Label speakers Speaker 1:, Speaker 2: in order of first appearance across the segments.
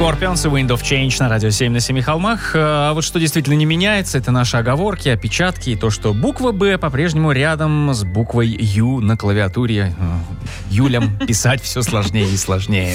Speaker 1: Scorpions и Wind of Change на радио 7 на 7 холмах. А вот что действительно не меняется, это наши оговорки, опечатки и то, что буква «Б» по-прежнему рядом с буквой «Ю» на клавиатуре. Юлям писать все сложнее и сложнее.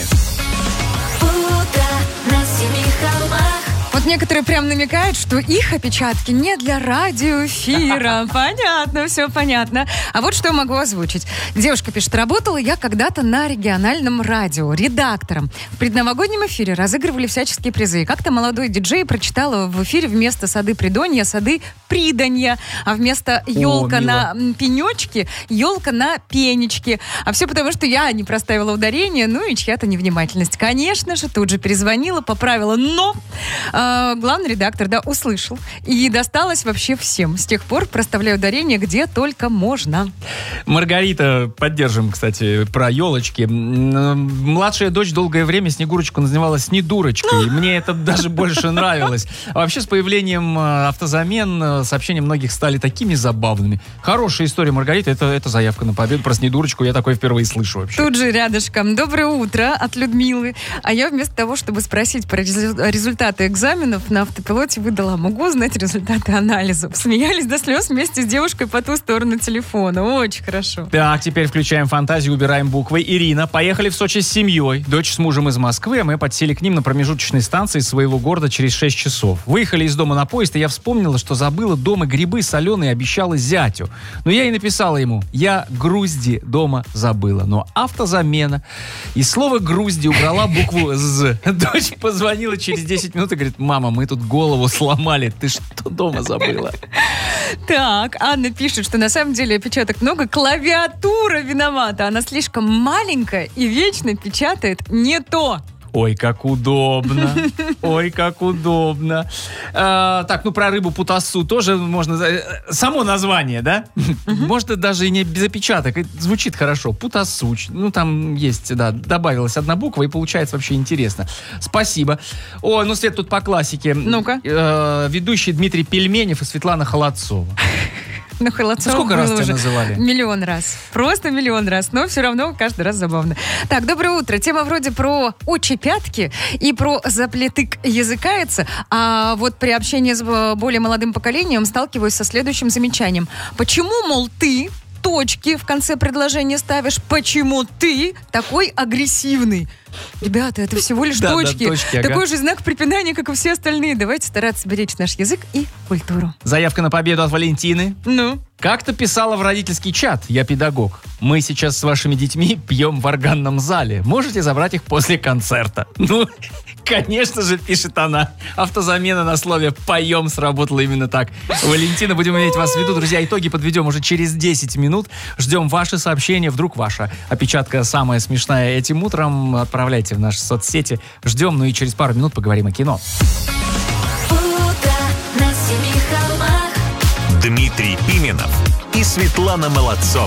Speaker 2: Вот некоторые прям намекают, что их опечатки не для радиоэфира. Понятно, все понятно. А вот что я могу озвучить. Девушка пишет: работала я когда-то на региональном радио редактором. В предновогоднем эфире разыгрывали всяческие призы. И как-то молодой диджей прочитала в эфире вместо сады Придонья сады Приданья, а вместо елка на пенечке елка на пенечке. А все потому, что я не проставила ударение, ну и чья-то невнимательность. Конечно же, тут же перезвонила, поправила, но главный редактор, да, услышал. И досталось вообще всем. С тех пор проставляю ударение где только можно.
Speaker 1: Маргарита, поддержим, кстати, про елочки. Младшая дочь долгое время Снегурочку называла Снедурочкой. Мне это даже больше нравилось. А вообще, с появлением автозамен сообщения многих стали такими забавными. Хорошая история, Маргарита. Это заявка на победу. Про Снедурочку я такое впервые слышу вообще.
Speaker 2: Тут же рядышком. Доброе утро от Людмилы. А я вместо того, чтобы спросить про результаты экзаменов, на автопилоте выдала: могу узнать результаты анализов. Смеялись до слез вместе с девушкой по ту сторону телефона. Очень хорошо.
Speaker 1: Так, теперь включаем фантазию, убираем буквы. Ирина. Поехали в Сочи с семьей. Дочь с мужем из Москвы, а мы подсели к ним на промежуточной станции своего города через 6 часов. Выехали из дома на поезд, и я вспомнила, что забыла дома грибы соленые, обещала зятю. Но я и написала ему: я грузди дома забыла. Но автозамена. Из слова грузди убрала букву «З». Дочь позвонила через 10 минут и говорит: мама, мы тут голову сломали, ты что дома забыла?
Speaker 2: Так, Анна пишет, что на самом деле опечаток много, клавиатура виновата. Она слишком маленькая и вечно печатает не то.
Speaker 1: Ой, как удобно. Ой, как удобно. Так, ну про рыбу путассу тоже можно... Само название, да? Можно даже и не без опечаток. Звучит хорошо. Путассу. Ну, там есть, да, добавилась одна буква, и получается вообще интересно. Спасибо. Ой, ну след тут по классике.
Speaker 2: Ну-ка.
Speaker 1: Ведущий Дмитрий Пельменев и Светлана Холодцова.
Speaker 2: Ну, Холодцова
Speaker 1: сколько раз тебя
Speaker 2: уже
Speaker 1: называли?
Speaker 2: Миллион раз. Просто миллион раз. Но все равно каждый раз забавно. Так, доброе утро. Тема вроде про очи-пятки и про заплетык языкается. А вот при общении с более молодым поколением сталкиваюсь со следующим замечанием. Почему, мол, ты точки в конце предложения ставишь? Почему ты такой агрессивный? Ребята, это всего лишь точки.
Speaker 1: Да, точки, ага.
Speaker 2: Такой же знак препинания, как и все остальные. Давайте стараться беречь наш язык и культуру.
Speaker 1: Заявка на победу от Валентины.
Speaker 2: Ну?
Speaker 1: Как-то писала в родительский чат: я педагог. Мы сейчас с вашими детьми пьем в органном зале. Можете забрать их после концерта? Ну, конечно же, пишет она. Автозамена на слове «поем» сработала именно так. Валентина, будем иметь вас в виду. Друзья, итоги подведем уже через 10 минут. Ждем ваши сообщения. Вдруг ваша опечатка самая смешная этим утром. Отправляйте в наши соцсети. Ждем. Ну и через пару минут поговорим о кино.
Speaker 3: Дмитрий Пименов и Светлана Молодцова.